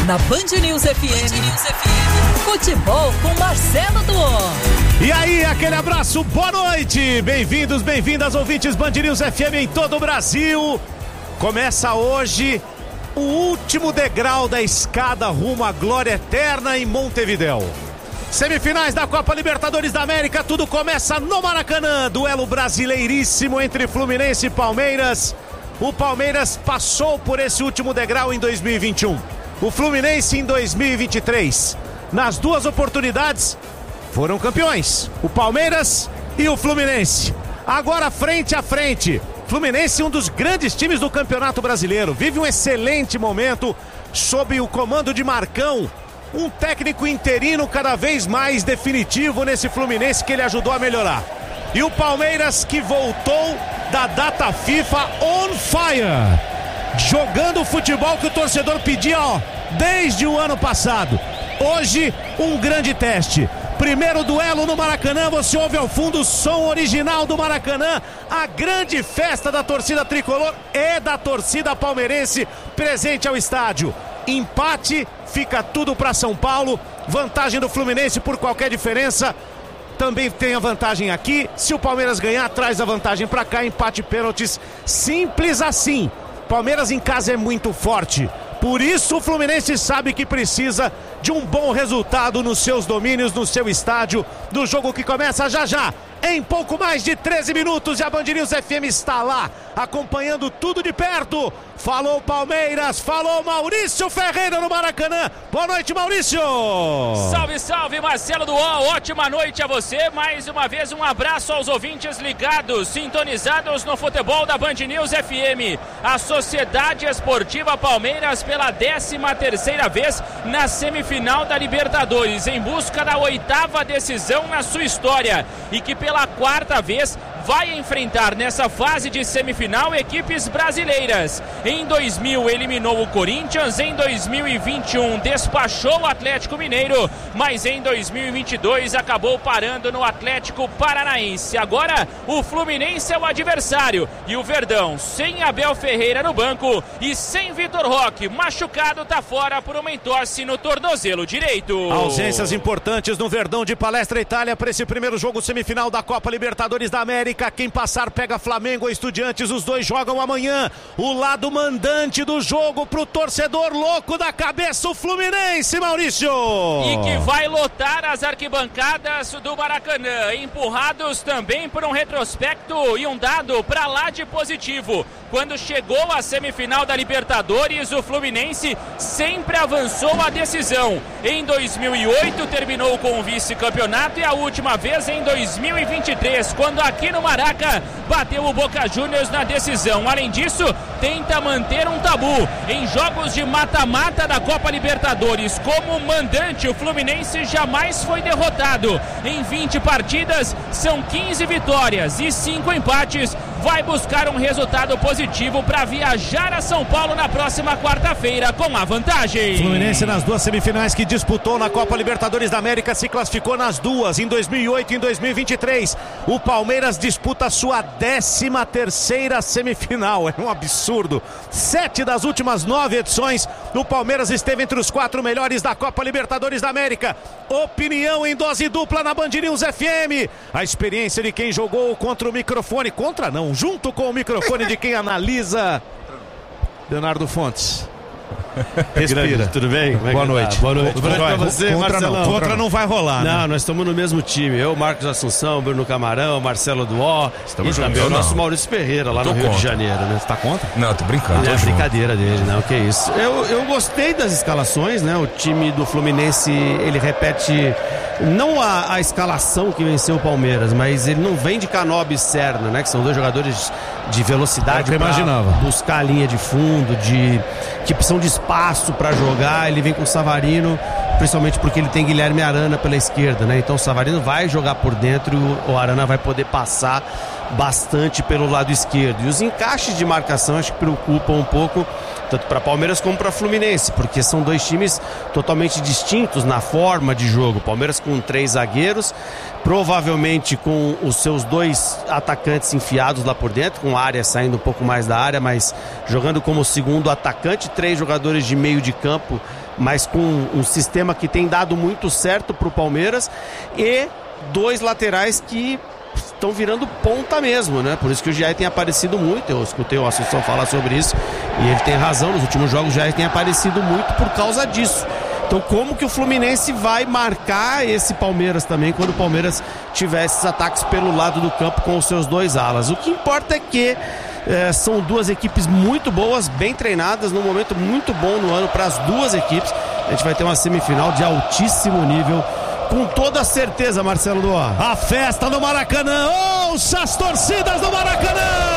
Na Band News FM, futebol com Marcelo Duó. E aí, aquele abraço, boa noite, bem-vindos, bem-vindas, ouvintes Band News FM em todo o Brasil. Começa hoje o último degrau da escada rumo à glória eterna em Montevidéu. Semifinais da Copa Libertadores da América, tudo começa no Maracanã. Duelo brasileiríssimo entre Fluminense e Palmeiras. O Palmeiras passou por esse último degrau em 2021. O Fluminense em 2023. Nas duas oportunidades foram campeões, o Palmeiras e o Fluminense. Agora frente a frente. Fluminense, um dos grandes times do Campeonato Brasileiro, vive um excelente momento sob o comando de Marcão. Um técnico interino cada vez mais definitivo nesse Fluminense que ele ajudou a melhorar. E o Palmeiras que voltou da data FIFA on fire. Jogando o futebol que o torcedor pedia, desde o ano passado. Hoje, um grande teste. Primeiro duelo no Maracanã, você ouve ao fundo o som original do Maracanã. A grande festa da torcida tricolor e da torcida palmeirense presente ao estádio. Empate, fica tudo para São Paulo. Vantagem do Fluminense por qualquer diferença. Também tem a vantagem aqui. Se o Palmeiras ganhar, traz a vantagem para cá. Empate, pênaltis, simples assim. Palmeiras em casa é muito forte. Por isso o Fluminense sabe que precisa de um bom resultado nos seus domínios, no seu estádio, do jogo que começa já já, em pouco mais de 13 minutos. E a Band News FM está lá, acompanhando tudo de perto. Falou Palmeiras, falou Maurício Ferreira no Maracanã. Boa noite, Maurício. Salve, salve, Marcelo Duó. Ótima noite a você. Mais uma vez um abraço aos ouvintes ligados, sintonizados no futebol da Band News FM. A Sociedade Esportiva Palmeiras pela 13ª vez na semifinal da Libertadores, em busca da 8ª decisão na sua história, e que pela 4ª vez vai enfrentar nessa fase de semifinal equipes brasileiras. Em 2000 eliminou o Corinthians, em 2021 despachou o Atlético Mineiro, mas em 2022 acabou parando no Atlético Paranaense. Agora o Fluminense é o adversário e o Verdão, sem Abel Ferreira no banco e sem Vitor Roque, machucado, tá fora por uma entorse no tornozelo direito. Ausências importantes no Verdão de Palestra Itália para esse primeiro jogo semifinal da Copa Libertadores da América. Quem passar pega Flamengo ou Estudiantes, os dois jogam amanhã. O lado mandante do jogo pro torcedor louco da cabeça, o Fluminense, Maurício. E que vai lotar as arquibancadas do Maracanã, empurrados também por um retrospecto e um dado pra lá de positivo. Quando chegou à semifinal da Libertadores, o Fluminense sempre avançou a decisão. Em 2008 terminou com o vice-campeonato e a última vez em 2023, quando aqui no Maraca bateu o Boca Juniors na decisão. Além disso, tenta manter um tabu. Em jogos de mata-mata da Copa Libertadores, como mandante, o Fluminense jamais foi derrotado. Em 20 partidas, são 15 vitórias e 5 empates. Vai buscar um resultado positivo para viajar a São Paulo na próxima quarta-feira com a vantagem. Fluminense nas duas semifinais que disputou na Copa Libertadores da América se classificou nas duas, em 2008 e em 2023. O Palmeiras disputa sua 13ª semifinal, é um absurdo. 7 das últimas 9 edições, o Palmeiras esteve entre os 4 melhores da Copa Libertadores da América. Opinião em dose dupla na Band News FM. A experiência de quem jogou contra o microfone, contra não, junto com o microfone de quem analisa. Leonardo Fontes. Respira. Tudo bem? Boa noite. Boa noite. Boa noite pra você, Marcelão. Contra não vai rolar, né? Não, nós estamos no mesmo time. Eu, Marcos Assunção, Bruno Camarão, Marcelo Duó. Estamos juntos. Também o nosso Maurício Ferreira, lá no Rio de Janeiro, né? Você tá contra? Não, tô brincando. É brincadeira dele, não, que isso. Eu gostei das escalações, né? O time do Fluminense, ele repete não a escalação que venceu o Palmeiras, mas ele não vem de Canobi e Serna, né? Que são dois jogadores de velocidade para buscar a linha de fundo, que precisam de espaço para jogar. Ele vem com o Savarino, principalmente porque ele tem Guilherme Arana pela esquerda, né? Então o Savarino vai jogar por dentro e o Arana vai poder passar bastante pelo lado esquerdo. E os encaixes de marcação acho que preocupam um pouco, tanto para Palmeiras como para Fluminense, porque são dois times totalmente distintos na forma de jogo. Palmeiras com 3 zagueiros, provavelmente com os seus 2 atacantes enfiados lá por dentro, com a área saindo um pouco mais da área, mas jogando como segundo atacante, 3 jogadores de meio de campo mas com um sistema que tem dado muito certo pro Palmeiras, e 2 laterais que estão virando ponta mesmo, né? Por isso que o Jair tem aparecido muito. Eu escutei o Assunção falar sobre isso e ele tem razão. Nos últimos jogos o Jair tem aparecido muito por causa disso. Então como que o Fluminense vai marcar esse Palmeiras também quando o Palmeiras tiver esses ataques pelo lado do campo com os seus 2 alas? O que importa é que são 2 equipes muito boas, bem treinadas, num momento muito bom no ano para as 2 equipes. A gente vai ter uma semifinal de altíssimo nível, com toda certeza, Marcelo Duó. A festa no Maracanã, ouça as torcidas do Maracanã!